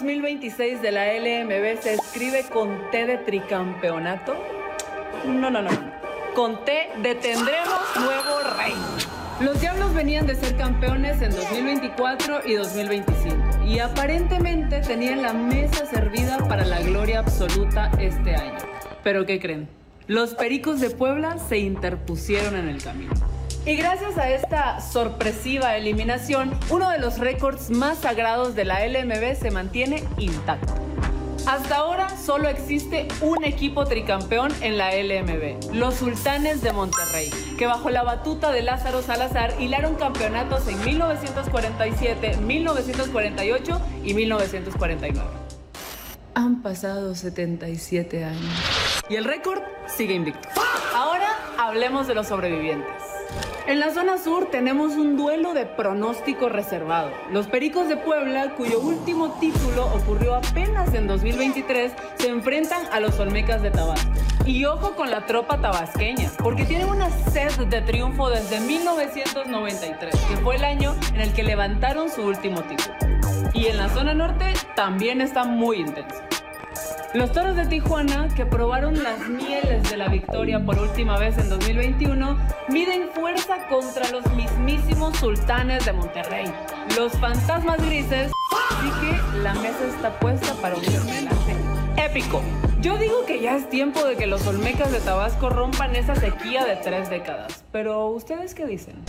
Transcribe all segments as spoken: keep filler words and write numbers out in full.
dos mil veintiséis de la L M B se escribe con T de tricampeonato? No, no, no, no. Con T de tendremos nuevo rey. Los Diablos venían de ser campeones en dos mil veinticuatro y dos mil veinticinco y aparentemente tenían la mesa servida para la gloria absoluta este año. ¿Pero qué creen? Los Pericos de Puebla se interpusieron en el camino. Y gracias a esta sorpresiva eliminación, uno de los récords más sagrados de la L M B se mantiene intacto. Hasta ahora solo existe un equipo tricampeón en la L M B, los Sultanes de Monterrey, que bajo la batuta de Lázaro Salazar hilaron campeonatos en mil novecientos cuarenta y siete, mil novecientos cuarenta y ocho y mil novecientos cuarenta y nueve. Han pasado setenta y siete años y el récord sigue invicto. Ahora hablemos de los sobrevivientes. En la zona sur tenemos un duelo de pronóstico reservado. Los Pericos de Puebla, cuyo último título ocurrió apenas en dos mil veintitrés, se enfrentan a los Olmecas de Tabasco. Y ojo con la tropa tabasqueña, porque tienen una sed de triunfo desde mil novecientos noventa y tres, que fue el año en el que levantaron su último título. Y en la zona norte también está muy intenso. Los Toros de Tijuana, que probaron las mieles de la victoria por última vez en dos mil veintiuno, miden fuerza contra los mismísimos Sultanes de Monterrey, los Fantasmas Grises, así que la mesa está puesta para un desenlace épico. Yo digo que ya es tiempo de que los Olmecas de Tabasco rompan esa sequía de tres décadas, pero ¿ustedes qué dicen?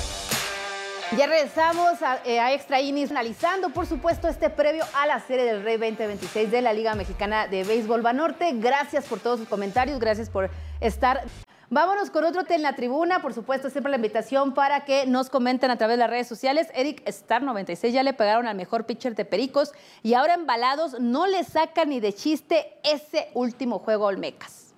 Ya regresamos a, eh, a Extra Innings, analizando, por supuesto, este previo a la Serie del Rey veinte veintiséis de la Liga Mexicana de Béisbol Banorte. Gracias por todos sus comentarios, gracias por estar. Vámonos con otro T en la tribuna, por supuesto, siempre la invitación para que nos comenten a través de las redes sociales. Eric Star noventa y seis ya le pegaron al mejor pitcher de Pericos y ahora embalados no le sacan ni de chiste ese último juego a Olmecas.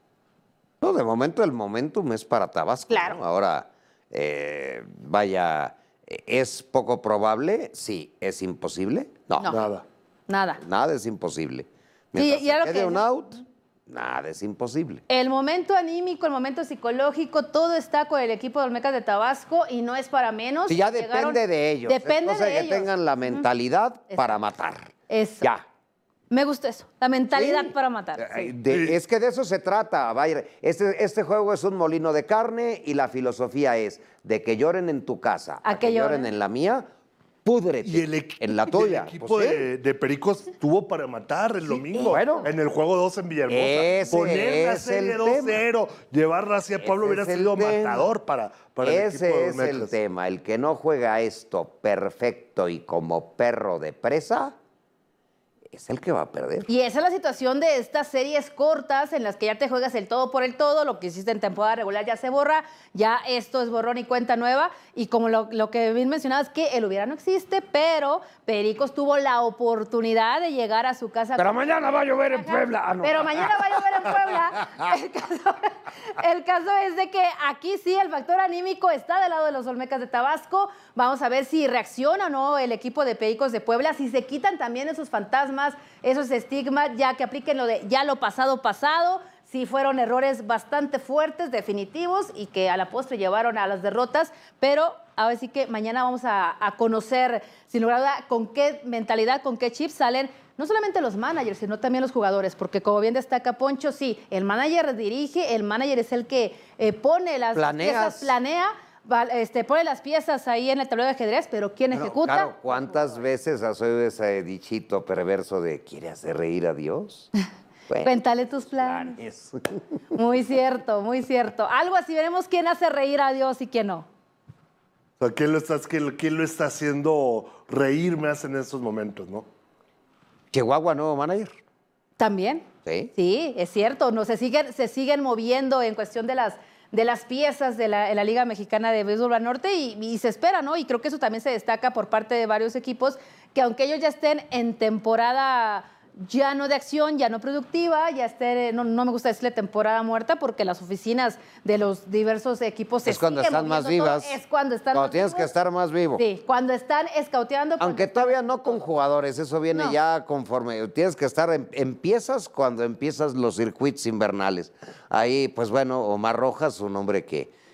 No, de momento el momentum es para Tabasco. Claro. ¿No? Ahora, eh, vaya... ¿Es poco probable? Sí. ¿Es imposible? No. No. Nada. Nada. Nada es imposible. Mientras Sí, ya lo se quede que- un out, nada es imposible. El momento anímico, el momento psicológico, todo está con el equipo de Olmecas de Tabasco y no es para menos. Sí, ya Llegaron- depende de ellos. Depende es cosa de que ellos. tengan la mentalidad Ujú. para matar. Eso. Ya. Me gustó eso, la mentalidad Sí. para matar. Ay, Sí. de- Sí. Es que de eso se trata. Vaya, este, este juego es un molino de carne y la filosofía es de que lloren en tu casa A a que que lloren lloren. en la mía, púdrete Y el, equi- en la y tuya. el equipo Pues sí. de, de Pericos tuvo para matar el domingo. bueno. En el juego dos en Villahermosa. Ese Poner la es serie el dos cero, llevarla hacia Ese Pueblo hubiera es el sido tema. matador para, para el equipo de Ese es el Olmecas. tema. El que no juega esto perfecto y como perro de presa es el que va a perder. Y esa es la situación de estas series cortas en las que ya te juegas el todo por el todo, lo que hiciste en temporada regular ya se borra, ya esto es borrón y cuenta nueva, y como lo, lo que bien mencionabas, que el hubiera no existe, pero Pericos tuvo la oportunidad de llegar a su casa. Pero con- mañana va a llover en Puebla. Ah, no. Pero mañana va a llover en Puebla. El caso, el caso es de que aquí sí el factor anímico está del lado de los Olmecas de Tabasco. Vamos a ver si reacciona o no el equipo de Pericos de Puebla, si se quitan también esos fantasmas, esos estigmas, ya que apliquen lo de ya lo pasado, pasado. Sí fueron errores bastante fuertes, definitivos, y que a la postre llevaron a las derrotas, pero ahora sí que mañana vamos a, a conocer, sin lugar a duda, con qué mentalidad, con qué chips salen no solamente los managers, sino también los jugadores, porque como bien destaca Poncho, sí, el manager dirige, el manager es el que eh, pone las Planeas. piezas, planea, va- este, pone las piezas ahí en el tablero de ajedrez, pero ¿quién Bueno, ejecuta? claro, ¿cuántas veces has oído ese dichito perverso de ¿quiere hacer reír a Dios? Bueno, Cuéntale tus planes. planes. Muy cierto, muy cierto. Algo así, veremos quién hace reír a Dios y quién no. O sea, ¿quién lo, está, quién, quién lo está haciendo reír más en estos momentos, no? Chihuahua, nuevo manager. También. Sí. Sí, es cierto. No, se, siguen, se siguen moviendo en cuestión de las, de las piezas de la, de la Liga Mexicana de Béisbol Banorte y, y se espera, ¿no? Y creo que eso también se destaca por parte de varios equipos, que aunque ellos ya estén en temporada ya no de acción, ya no productiva, ya esté, no, no me gusta decirle temporada muerta, porque las oficinas de los diversos equipos se Es cuando siguen están más moviendo todo, vivas. es cuando están Cuando más tienes que vivos. estar más vivo. Sí, cuando están escauteando. cuando Aunque están- todavía no con jugadores, eso viene No. ya conforme. Tienes que estar, en- empiezas cuando empiezas los circuitos invernales. Ahí, pues bueno, Omar Rojas, un hombre que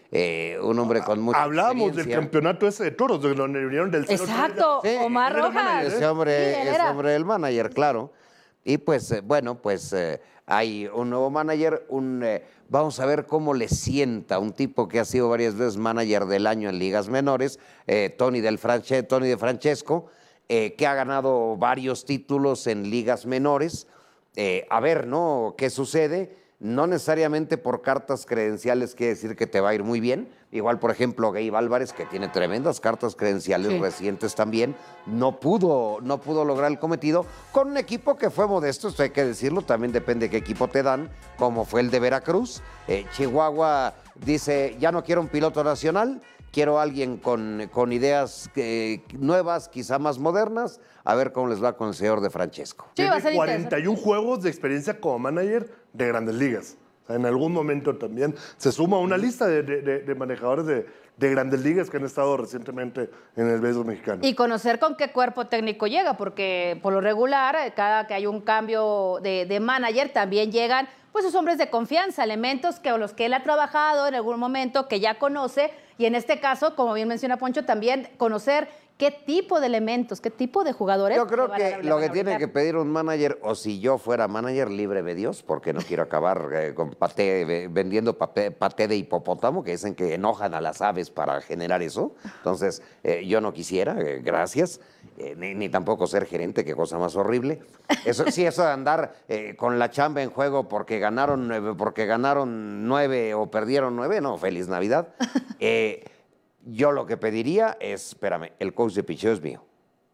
eh, un hombre con mucha Hablábamos del experiencia. campeonato ese de toros, de donde vinieron del cero. Exacto, Sí, Omar él era Rojas. manager, Ese hombre, Sí, él ese era. hombre el manager, claro. Y pues, eh, bueno, pues eh, hay un nuevo manager, un, eh, vamos a ver cómo le sienta un tipo que ha sido varias veces manager del año en ligas menores, eh, Tony, del Franche, Tony de Francesco, eh, que ha ganado varios títulos en ligas menores. Eh, a ver, ¿no? ¿Qué sucede? No necesariamente por cartas credenciales quiere decir que te va a ir muy bien. Igual, por ejemplo, Gabe Álvarez, que tiene tremendas cartas credenciales Sí. recientes también, no pudo, no pudo lograr el cometido con un equipo que fue modesto, esto hay que decirlo, también depende de qué equipo te dan, como fue el de Veracruz. Eh, Chihuahua dice, ya no quiero un piloto nacional, quiero alguien con, con ideas eh, nuevas, quizá más modernas, a ver cómo les va con el señor de Francesco. Sí, va a Tiene ser cuarenta y interesante. uno juegos de experiencia como manager de Grandes Ligas. O sea, en algún momento también se suma a una lista de, de- de- de manejadores de, de Grandes Ligas que han estado recientemente en el béisbol mexicano. Y conocer con qué cuerpo técnico llega, porque por lo regular, eh, cada que hay un cambio de, de manager, también llegan pues sus hombres de confianza, elementos que los que él ha trabajado en algún momento, que ya conoce, y en este caso, como bien menciona Poncho, también conocer qué tipo de elementos, qué tipo de jugadores. Yo creo le van a- que le lo van que a tiene brillar. que pedir un manager, o si yo fuera manager, líbreme Dios, porque no quiero acabar eh, con paté, ve- vendiendo papé- paté de hipopótamo, que dicen que enojan a las aves para generar eso. Entonces, eh, yo no quisiera, eh, gracias, eh, ni, ni tampoco ser gerente, qué cosa más horrible. Eso sí, eso de andar eh, con la chamba en juego porque ganaron nueve, porque ganaron nueve o perdieron nueve, no, feliz Navidad. Eh, yo lo que pediría es, espérame, el coach de picheo es mío.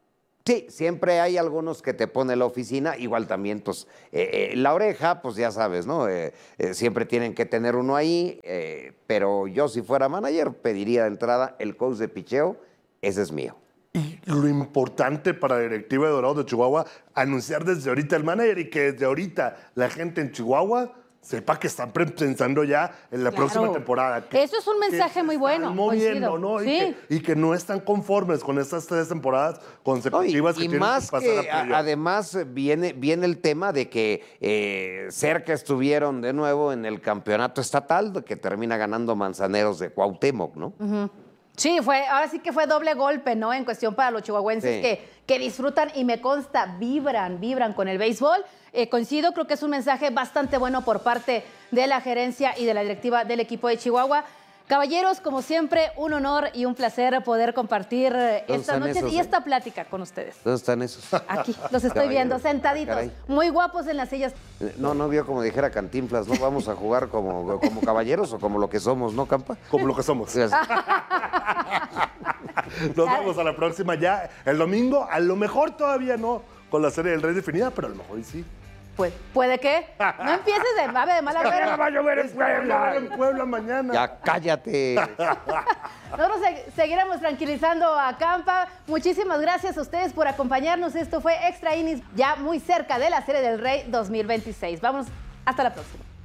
Sí, siempre hay algunos que te pone la oficina, igual también, pues, eh, eh, la oreja, pues ya sabes, ¿no? Eh, eh, siempre tienen que tener uno ahí, eh, pero yo si fuera manager pediría de entrada el coach de picheo, ese es mío. Y lo importante para la directiva de Dorados de Chihuahua, anunciar desde ahorita el manager y que desde ahorita la gente en Chihuahua sepa que están pensando ya en la Claro. próxima temporada. Que- Eso es un que mensaje se muy están bueno, moviendo, coincido. ¿no? Y, Sí. que, y que no están conformes con estas tres temporadas No, y, consecutivas que y tienen más que pasar que a a- playoff. además eh, viene, viene el tema de que eh, cerca estuvieron de nuevo en el campeonato estatal, que termina ganando Manzaneros de Cuauhtémoc, ¿no? Sí, fue, ahora sí que fue doble golpe, ¿no? En cuestión para los chihuahuenses Sí. que, que disfrutan y me consta, vibran, vibran con el béisbol. Eh, coincido, creo que es un mensaje bastante bueno por parte de la gerencia y de la directiva del equipo de Chihuahua. Caballeros, como siempre, un honor y un placer poder compartir eh, ¿Dónde estas están noches esos, y eh? esta plática con ustedes. ¿Dónde están esos? Aquí, los estoy Caballeros. viendo, sentaditos, Caray. muy guapos en las sillas. Eh, No, no vio como dijera Cantinflas, ¿no? Vamos a jugar como, como caballeros o como lo que somos, ¿no, Campa? Como lo que somos. Sí, así. Nos vemos a la próxima ya el domingo. A lo mejor todavía no con la serie del Rey definida, pero a lo mejor sí. Pues, ¿puede que? No empieces de, ave de mala Va vera. a llover en Puebla. En Puebla mañana. Ya cállate. Nosotros se- seguiremos tranquilizando a Campa. Muchísimas gracias a ustedes por acompañarnos. Esto fue Extra Innings, ya muy cerca de la Serie del Rey dos mil veintiséis. Vamos, hasta la próxima.